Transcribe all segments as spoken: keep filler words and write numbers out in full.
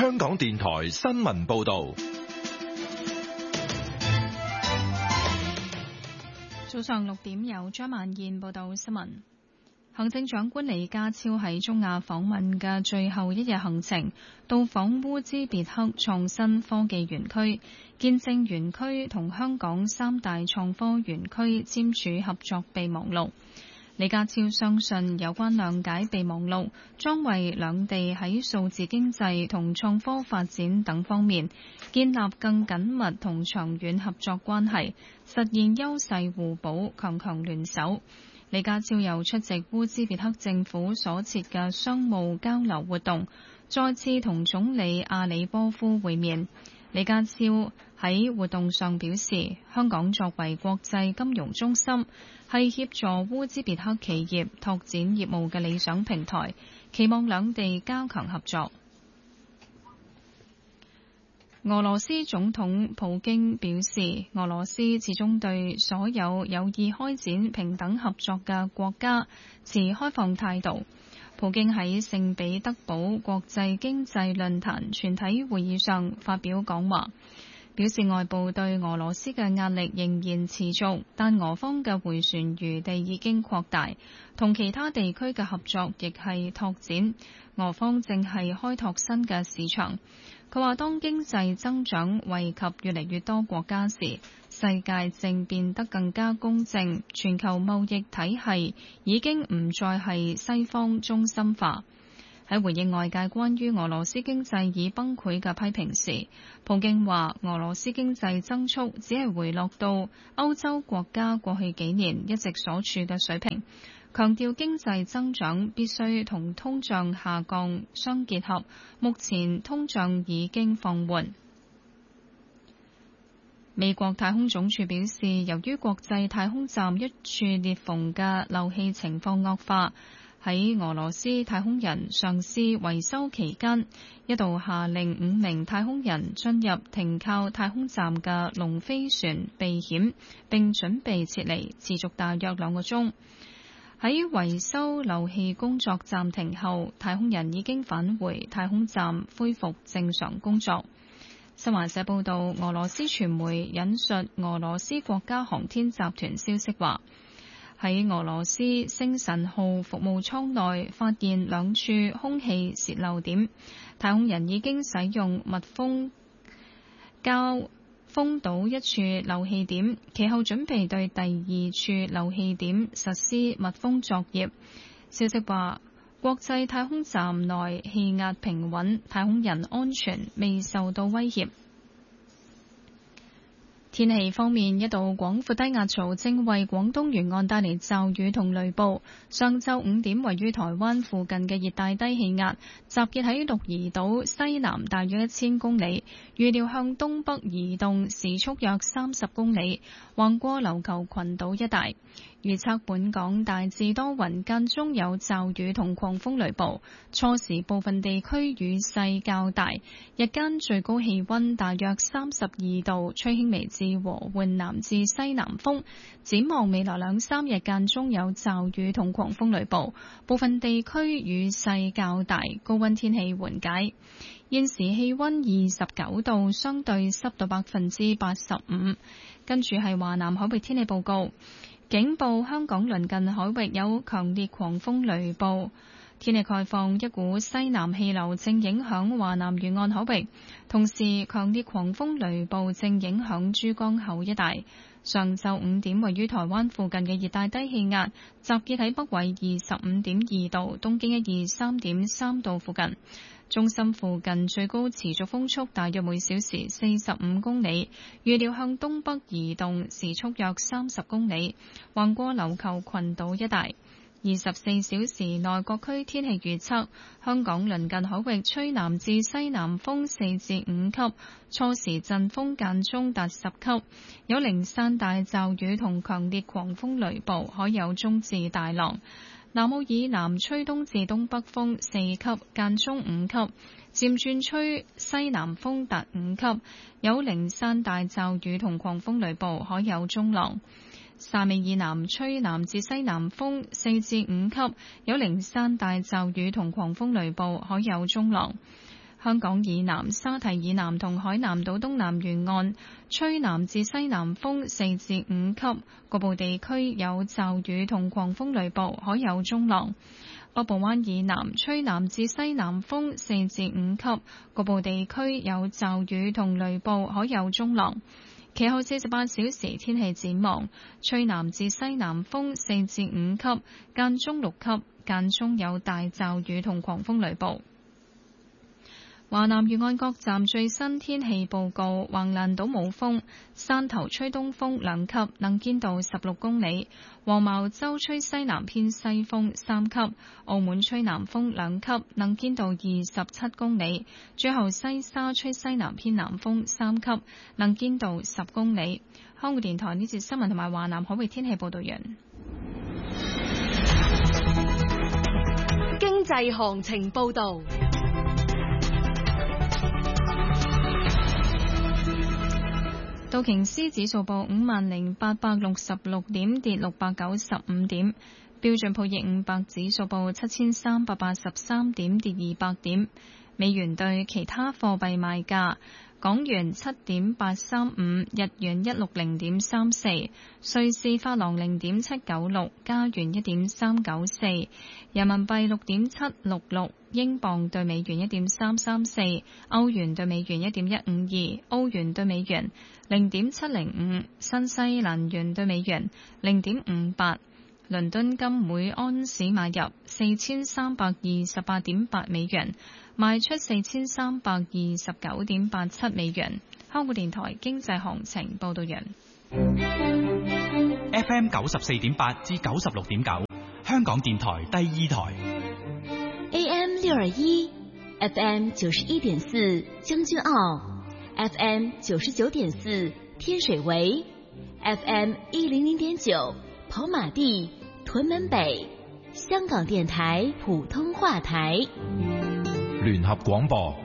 香港電台新聞報道。 早上六點有張曼燕報道新聞。行政長官李家超喺中亞訪問嘅最後一日行程，到訪烏茲別克創新科技園區，見證園區同香港三大創科園區簽署合作備忘錄。李家超相信有關諒解備忘錄將為兩地喺數字經濟同創科發展等方面建立更緊密同長遠合作關係，實現優勢互補、強強聯手。李家超又出席烏茲別克政府所設嘅商務交流活動，再次同總理阿里波夫會面。李家超喺活動上表示，香港作為國際金融中心，係協助烏茲別克企業拓展業務嘅理想平台，期望兩地加強合作。俄羅斯總統普京表示，俄羅斯始終對所有有意開展平等合作嘅國家持開放態度。普京喺聖彼得堡國際經濟論壇全體會議上發表講話，表示外部對俄羅斯嘅壓力仍然持續，但俄方嘅迴旋餘地已經擴大，同其他地區嘅合作亦係拓展。俄方正係開拓新嘅市場。佢話：當經濟增長惠及越嚟越多國家時，世界正變得更加公正，全球貿易體系已經唔再係西方中心化。喺回應外界關於俄羅斯經濟已崩潰嘅批評時，普京話：俄羅斯經濟增速只係回落到歐洲國家過去幾年一直所處嘅水平。強調經濟增長必須同通脹下降相結合，目前通脹已經放緩。美國太空總署表示，由於國際太空站一處裂縫嘅漏氣情況惡化，喺俄羅斯太空人嘗試維修期間，一度下令五名太空人進入停靠太空站嘅龍飛船避險，並準備撤離，持續大約兩個鐘。喺維修漏氣工作暫停後，太空人已經返回太空站，恢復正常工作。新華社報道，俄羅斯傳媒引述俄羅斯國家航天集團消息話，喺俄羅斯星神號服務艙內發現兩處空氣洩漏點，太空人已經使用密封膠封堵一處漏氣點，其後準備對第二處漏氣點實施密封作業。消息話，國際太空站內氣壓平穩，太空人安全，未受到威脅。天氣方面，一道廣闊低壓槽正為廣東沿岸帶嚟驟雨同雷暴。上晝五點，位於台灣附近嘅熱帶低氣壓集結喺鹿兒島西南大約一千公里，預料向東北移動，時速約三十公里，橫過琉球群島一帶。預測本港大致多雲，間中有驟雨同狂風雷暴，初時部分地區雨勢較大，日間最高氣溫大約三十二度，吹輕微至和緩南至西南風。展望未來兩三日間中有驟雨同狂風雷暴，部分地區雨勢較大，高溫天氣緩解。現時氣溫二十九度，相對濕度百分之八十五。跟住係華南海域天氣報告。警報：香港鄰近海域有強烈狂風雷暴。天氣概況：一股西南氣流正影響華南沿岸海域，同時強烈狂風雷暴正影響珠江口一帶。上晝五點，位於台灣附近嘅熱帶低氣壓集結喺北緯二十五點二度、東經一二三點三度附近。中心附近最高持續風速大約每小時四十五公里，預料向東北移動，時速約三十公里，橫過琉球群島一帶。二十四小時內各區天氣預測：香港鄰近海域吹南至西南風四至五級，初時陣風間中達十級，有零散大驟雨同強烈狂風雷暴，海有中至大浪。南澳以南吹東至東北風四級，間中五級，漸轉吹西南風達五級，有零散大驟雨同狂風雷暴，海有中浪。汕尾以南吹南至西南風四至五級，有零散大驟雨同狂風雷暴，海有中浪。 香港以南、沙堤以南同海南島東南沿岸吹南至西南風四至五級，局部地區有驟雨同狂風雷暴，海有中浪。北部灣以南吹南至西南風四至五級，局部地區有驟雨同雷暴，海有中浪。其後四十八小時天氣展望，吹南至西南風四至五級，間中六級，間中有大驟雨同狂風雷暴。華南沿岸各站最新天氣報告：橫瀾島冇風，汕頭吹東風兩級，能見度十六公里；黃茅洲吹西南偏西風三級；澳門吹南風兩級，能見度二十七公里；最後西沙吹西南偏南風三級，能見度十公里。香港電台呢節新聞同埋華南海域天氣報道完。 經濟行情報道。 道瓊斯指數報五萬零八百六十六點，跌六百九十五點。標準普爾五百指數報七千三百八十三點，跌二百點。美元對其他貨幣賣價：港元七點八三五，日元一六零點三四，瑞士法郎零點七九六，加元一點三九四，人民幣六點七六六，英鎊對美元一點三三四，歐元對美元一點一五二，澳元對美元零點七零五，新西蘭元對美元零點五八。倫敦金每安士買入四千三百二十八點八美元，賣出四千三百二十九點八七美元。香港電台經濟行情報道完。 F M 九十四點八至九十六點九，香港電台第二台。 A M 六二一 ，F M 九十一點四將軍澳 ，F M 九十九點四天水圍 ，F M 一零零點九跑馬地、屯門北，香港電台普通話台。 聯合廣播。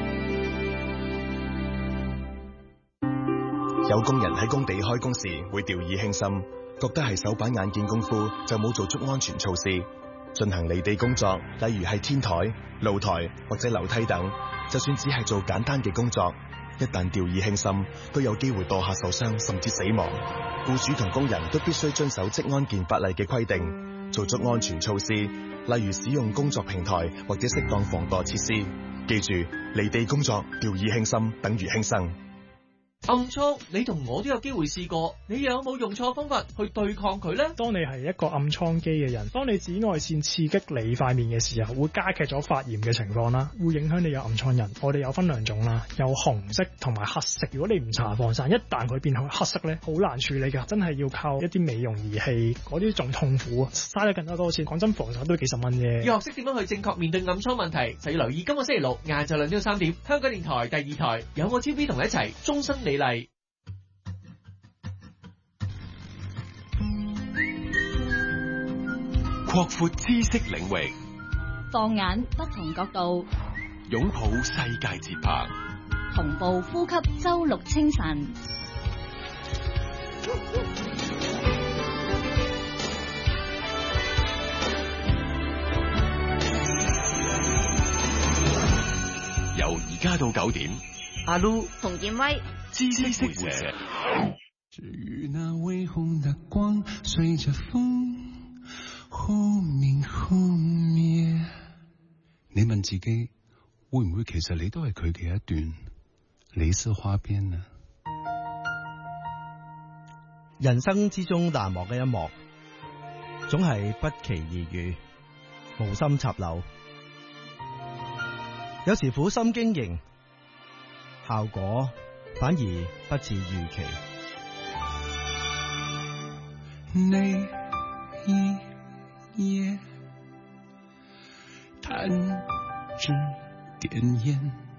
有工人喺工地開工時會掉以輕心，覺得係手板眼見功夫，就冇做足安全措施。進行離地工作，例如係天台、露台或者樓梯等，就算只係做簡單嘅工作，一旦掉以輕心，都有機會墮下受傷甚至死亡。僱主同工人都必須遵守職安健法例嘅規定，做足安全措施，例如使用工作平台或者適當防墮設施。記住，離地工作掉以輕心等於輕生。 暗瘡，你同我都有機會試過，你有冇用錯方法去對抗佢呢？ 當你係一個暗瘡肌嘅人，當你紫外線刺激你塊面嘅時候，會加劇咗發炎嘅情況啦，會影響你有暗瘡人。我哋有分兩種啦，有紅色同埋黑色。如果你唔搽防曬，一旦佢變黑色咧，好難處理噶，真係要靠一啲美容儀器，嗰啲仲痛苦啊，嘥咗更加多錢。講真，防曬都幾十蚊啫。 要學識點樣去正確面對暗瘡問題，就要留意今個星期六晏晝兩點到三點，香港電台第二台有我 T V 同你一齊終身美麗。 擴闊知識領域， 放眼不同角度， 擁抱世界節拍， 同步呼吸周六清晨。 由而家到九點， 阿 Lu 馮建威， 知識活社。 至於那微紅的光，隨着風忽明忽滅。你問自己，會唔會其實你都係佢嘅一段蕾絲花邊呢？ 人生之中難忘嘅一幕，總係不期而遇，無心插柳。有時苦心經營，效果反而不似預期。 那一夜彈指點煙。